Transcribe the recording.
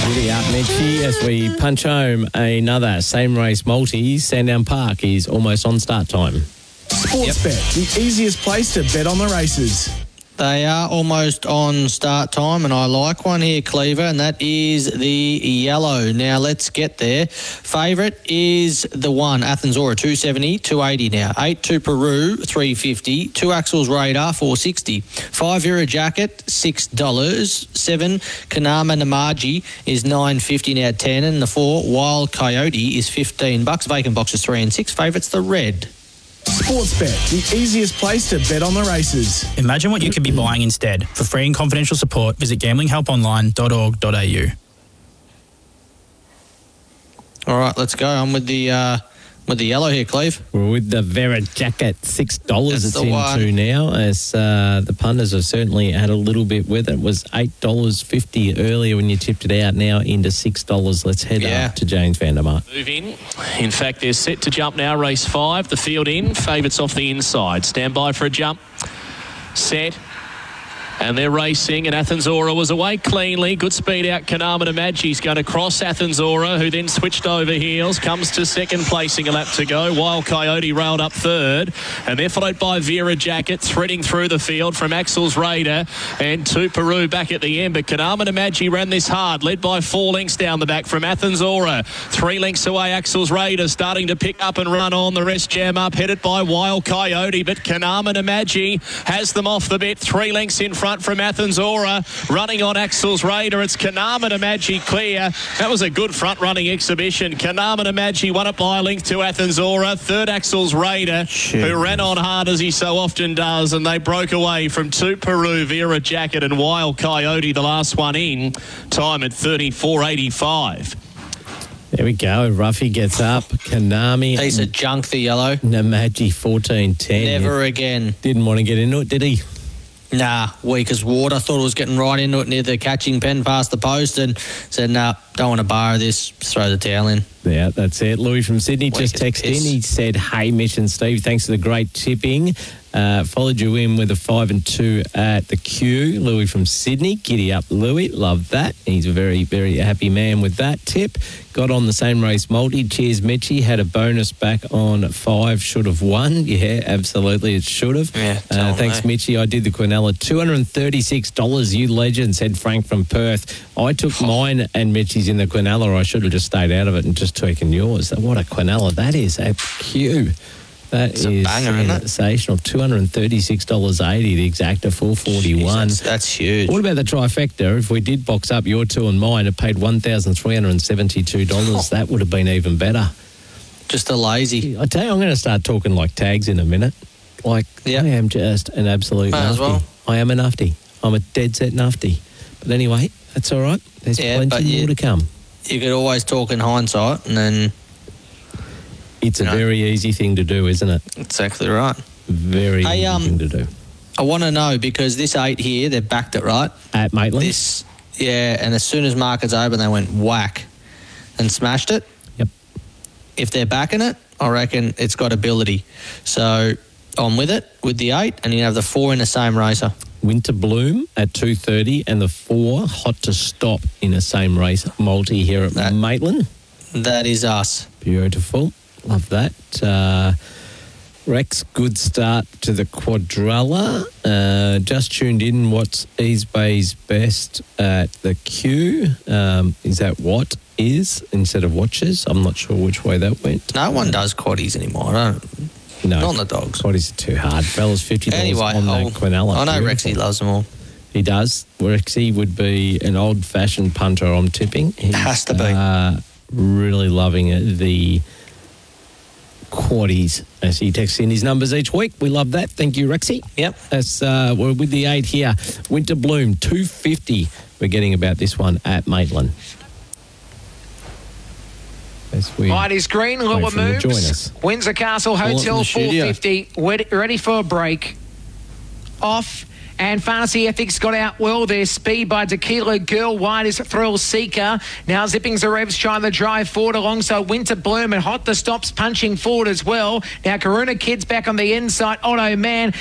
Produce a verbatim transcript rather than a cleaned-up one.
Giddy up, Mitchie, as we punch home another same race multi. Sandown Park is almost on start time. Sportsbet, the easiest place to bet on the races. They are almost on start time, and I like one here, Cleaver, and that is the yellow. Now, let's get there. Favourite is the one, Athens Aura, two seventy, two eighty now. eight to Peru, three fifty. two Axels Radar, four sixty. five Vera Jacket, six dollars. seven Kanama Namaji is nine fifty now, ten. And the four Wild Coyote is fifteen bucks. Vacant boxes three and six. Favourite's the red. Sportsbet, the easiest place to bet on the races. Imagine what you could be buying instead. For free and confidential support, visit gambling help online dot org dot a u. All right, let's go. I'm with the uh, with the yellow here, Cleve. We're with the Vera Jacket, six dollars That's it's the into one. now, as uh, the punters have certainly had a little bit with it. It was eight dollars fifty earlier when you tipped it out, now into six dollars. Let's head Yeah. up to James Vandermark. Move in. In fact, they're set to jump now. Race five. The field in. Favourites off the inside. Stand by for a jump. Set. And they're racing, and Athens Aura was away cleanly. Good speed out. Kanama Namaji's going to cross Athens Aura, who then switched over heels. Comes to second, placing a lap to go. Wild Coyote railed up third. And they're followed by Vera Jacket, threading through the field from Axel's Raider and to Peru back at the end. But Kanama Namaji ran this hard, led by four lengths down the back from Athens Aura. Three lengths away, Axel's Raider starting to pick up and run on. The rest jam up, headed by Wild Coyote. But Kanama Namaji has them off the bit. Three lengths in front from Athens Aura, running on Axel's Raider. It's Kanama Namaji clear. That was a good front-running exhibition. Kanama Namaji won it by a length to Athens Aura. Third, Axel's Raider, Shit. who ran on hard as he so often does, and they broke away from two Peru, Vera Jacket and Wild Coyote, the last one in. Time at thirty-four eighty-five. There we go. Ruffy gets up. Kanami. Piece of junk, the yellow. Namaji fourteen ten. Never again. Didn't want to get into it, did he? Nah, weak as water. Thought it was getting right into it near the catching pen past the post and said, nah, don't want to borrow this. Throw the towel in. Yeah, that's it. Louis from Sydney Weak just as texted in. piss. He said, hey, Mitch and Steve, thanks for the great tipping. Uh, followed you in with a five and two at the Q. Louis from Sydney. Giddy up, Louis. Love that. He's a very, very happy man with that tip. Got on the same race multi. Cheers, Mitchie. Had a bonus back on five. Should have won. Yeah, absolutely. It should have. Yeah, tell uh, him, thanks, mate. Mitchie. I did the Quinella. two hundred thirty-six dollars. You legend, said Frank from Perth. I took mine and Mitchie's in the Quinella. I should have just stayed out of it and just taken yours. What a Quinella that is. A Q. That It's a is banger, isn't it? sensational. two hundred thirty-six dollars eighty, the exacta four forty-one. Jeez, that's, that's huge. What about the trifecta? If we did box up your two and mine, it paid one thousand three hundred seventy-two dollars. That would have been even better. Just a lazy. I tell you, I'm going to start talking like tags in a minute. Like, Yep. I am just an absolute Might as nufty. well. I am a nufty. I'm a dead set nufty. But anyway, that's all right. There's Yeah, but plenty you- more to come. You could always talk in hindsight, and then It's a No. very easy thing to do, isn't it? exactly right. Very Hey, easy um, thing to do. I want to know, because this eight here, they've backed it right. At Maitland? This, yeah, and as soon as markets open, they went whack and smashed it. Yep. If they're backing it, I reckon it's got ability. So I'm with it, with the eight, and you have the four in the same racer. Winter Bloom at two thirty and the four Hot to Stop in the same race multi here at That- Maitland. That is us. Beautiful. Love that. Uh, Rex, good start to the Quadrella. Uh, just tuned in. What's East Bay's best at the Q? Um, is that what is instead of watches? I'm not sure which way that went. No one does quaddies anymore. I don't. No. Not on the dogs. Quaddies are too hard. Fellas, fifty dollars Anyway, on I'll- that Quinella. I know Beautiful. Rexy loves them all. He does. Rexy would be an old-fashioned punter, I'm tipping. He's, Has to be. Uh, really loving it, the quaddies as he texts in his numbers each week. We love that. Thank you, Rexy. Yep. That's, uh, we're with the eight here. Winter Bloom, two fifty. We're getting about this one at Maitland. As we Right is green. Lure wait for him to join us. moves. Windsor Castle in Hotel the four studio. fifty. Wed- Ready for a break. Off. And Fantasy Ethics got out well there. Speed by Tequila Girl. Wide is Thrill Seeker. Now Zipping Zarev's trying to drive forward alongside Winter Bloom, and Hot the Stop's punching forward as well. Now Karuna Kid's back on the inside. Otto Man